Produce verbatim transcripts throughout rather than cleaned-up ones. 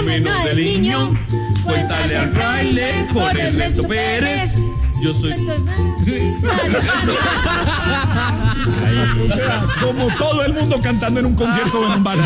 fenómeno del niño. Cuéntale al fraile con Ernesto Pérez. Yo soy... Ay, o sea, como todo el mundo cantando en un concierto o en un bar.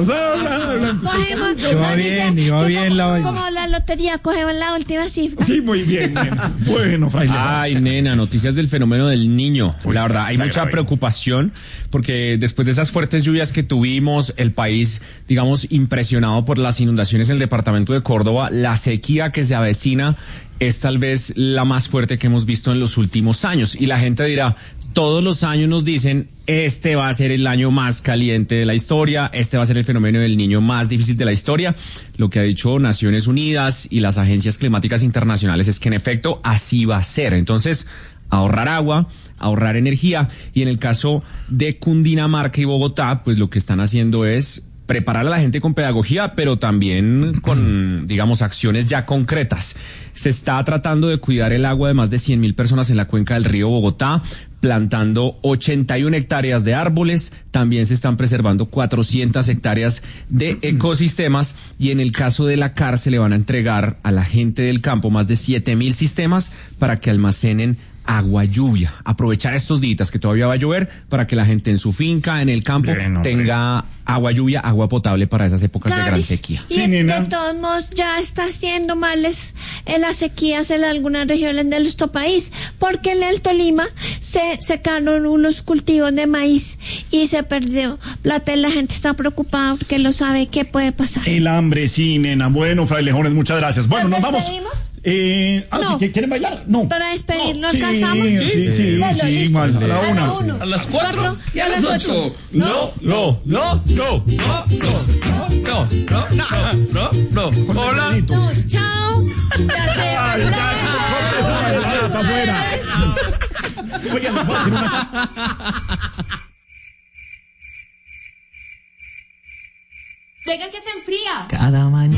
Cogemos, Iba bien, iba bien la vaina. como la lotería, cogemos la última cifra. Sí, muy bien, nena. Bueno, fraile. Ay, nena, noticias del fenómeno del niño. Pues la verdad, hay mucha grave. preocupación porque después de esas fuertes lluvias que tuvimos, el país, digamos, impresionado por las inundaciones en el departamento de Córdoba, la sequía que se avecina es tal vez la más fuerte que hemos visto en los últimos años. Y la gente dirá, todos los años nos dicen, este va a ser el año más caliente de la historia, este va a ser el fenómeno del niño más difícil de la historia. Lo que ha dicho Naciones Unidas y las agencias climáticas internacionales es que en efecto así va a ser. Entonces, ahorrar agua, ahorrar energía, y en el caso de Cundinamarca y Bogotá, pues lo que están haciendo es preparar a la gente con pedagogía, pero también con, digamos, acciones ya concretas. Se está tratando de cuidar el agua de más de cien mil personas en la cuenca del río Bogotá, plantando ochenta y una hectáreas de árboles. También se están preservando cuatrocientas hectáreas de ecosistemas, y en el caso de la cárcel le van a entregar a la gente del campo más de siete mil sistemas para que almacenen agua lluvia. Aprovechar estos días que todavía va a llover para que la gente en su finca, en el campo, Bien, tenga agua lluvia, agua potable para esas épocas de gran Gaby, sequía. Y Sí, de, nena. de todos modos ya está haciendo males en las sequías en algunas regiones de nuestro país, porque en el Tolima se secaron unos cultivos de maíz y se perdió plata y la gente está preocupada porque no sabe qué puede pasar. El hambre, sí, nena. Bueno, frailejones, muchas gracias. Bueno, nos ¿Nos vamos. despedimos? Eh, ah, No. ¿sí, que quieren bailar? No. Para despedirnos, Sí, ¿alcanzamos? sí, sí, sí, Bueno, sí, listo. mal, a la A la una. uno. A las cuatro y a las ocho. No, no, no, no, no, no, no, no, no, no, no. Hola. No, chao. Ya se va. Ay, ya, corte esa bailada para afuera. Oigan, les voy a decir una... Vengan que se enfría. Cada mañana.